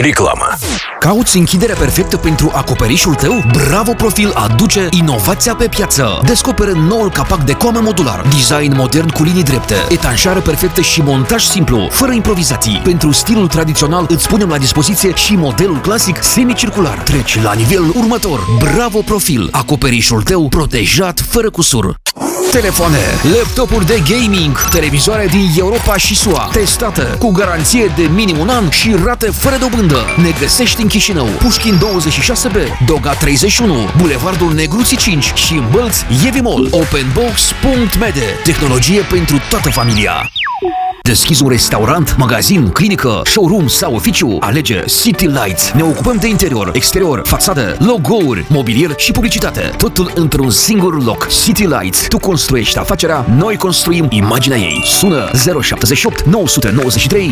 Reclamă. Cauți închiderea perfectă pentru acoperișul tău? Bravo Profil aduce inovația pe piață. Descoperă noul capac de coamă modular, design modern cu linii drepte, etanșare perfectă și montaj simplu, fără improvizații. Pentru stilul tradițional îți punem la dispoziție și modelul clasic semicircular. Treci la nivelul următor. Bravo Profil, acoperișul tău protejat fără cusur. Telefoane, laptopuri de gaming, televizoare din Europa și SUA, testată cu garanție de minim un an și rate fără dobândă. Ne găsești în Chișinău, Pușkin 26B, Doga 31, Bulevardul Negruții 5 și în Bălți, Yevimol. Openbox.md, tehnologie pentru toată familia. Deschizi un restaurant, magazin, clinică, showroom sau oficiu? Alege City Lights. Ne ocupăm de interior, exterior, fațadă, logo-uri, mobilier și publicitate. Totul într-un singur loc. City Lights. Tu construiești afacerea, noi construim imaginea ei. Sună 078 993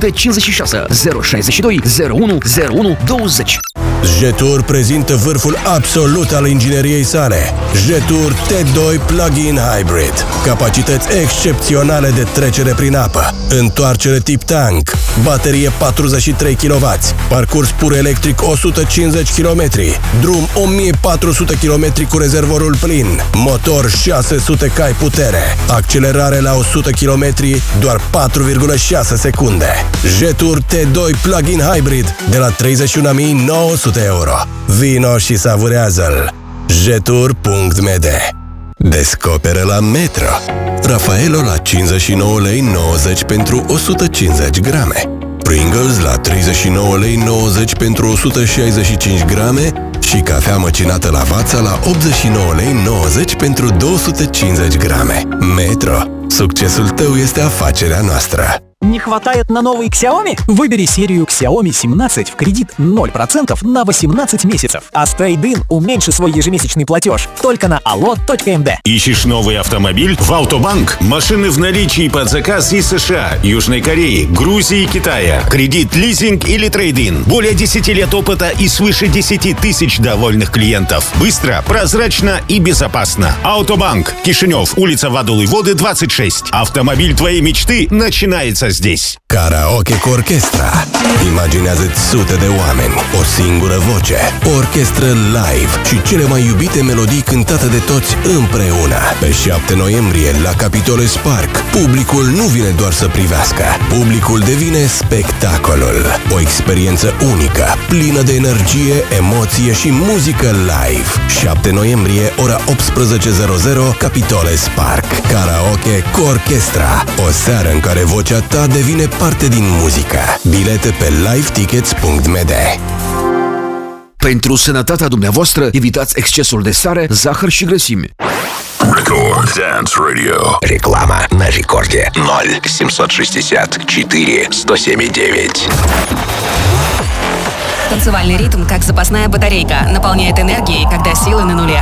956 062 01 01 20. Jetur prezintă vârful absolut al ingineriei sale. Jetur T2 Plug-in Hybrid. Capacități excepționale de trecere prin apă, întoarcere tip tank, baterie 43 kW, parcurs pur electric 150 km, drum 1400 km cu rezervorul plin, motor 600 cai putere, accelerare la 100 km doar 4,6 secunde. Jetur T2 Plug-in Hybrid de la 31.900 euro. Vino și savurează-l. Jetur.md. Descoperă la Metro. Rafaelo la 59 lei 90 pentru 150 grame. Pringles la 39 lei 90 pentru 165 grame și cafea măcinată Lavazza la 89 lei 90 pentru 250 grame. Metro. Succesul tău este afacerea noastră. Не хватает на новый Xiaomi? Выбери серию Xiaomi 17 в кредит 0% на 18 месяцев. А с трейд-ин уменьши свой ежемесячный платеж только на allo.md. Ищешь новый автомобиль? В Автобанк. Машины в наличии под заказ из США, Южной Кореи, Грузии и Китая. Кредит, лизинг или трейд-ин. Более 10 лет опыта и свыше 10 тысяч довольных клиентов. Быстро, прозрачно и безопасно. Автобанк. Кишинев, улица Вадулы Воды, 26. Автомобиль твоей mечты начинается здесь. Karaoke cu orchestra. Imaginează-ți sute de oameni, o singură voce, o orchestră live și cele mai iubite melodii cântate de toți împreună. Pe 7 noiembrie, la Capitole Spark, publicul nu vine doar să privească, publicul devine spectacolul. O experiență unică, plină de energie, emoție și muzică live. 7 noiembrie, ora 18:00, Capitole Spark. Karaoke cu orchestra. O seară în care vocea ta devine parte din muzică. Bilete pe livetickets.md. Pentru sănătatea dumneavoastră, evitați excesul de sare, zahăr și grăsimi. Record Dance Radio. Реклама на рекорде 0-760-4-107-9. Танцевальный ритм, как запасная батарейка, наполняет энергией, когда силы на нуле.